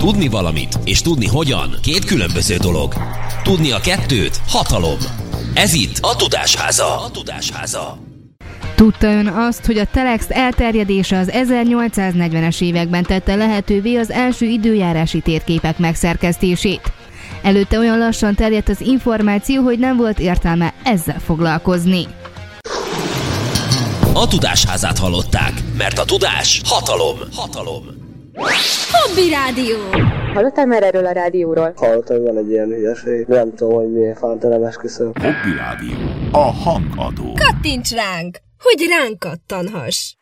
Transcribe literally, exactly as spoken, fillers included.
Tudni valamit és tudni hogyan két különböző dolog. Tudni a kettőt hatalom. Ez itt a Tudásháza. A Tudásháza. Tudta ön azt, hogy a telex elterjedése az ezernyolcszáznegyvenes években tette lehetővé az első időjárási térképek megszerkesztését? Előtte olyan lassan terjedt az információ, hogy nem volt értelme ezzel foglalkozni. A Tudásházát hallották, mert a tudás hatalom. Hatalom. Hobby Rádió! Hallottál már erről a rádióról? Hallottam, hogy van egy ilyen hülyeség. Nem tudom, hogy miért fánt, nem esküszöm. Hobby Rádió. A hangadó. Kattints ránk, hogy ránk kattanhass!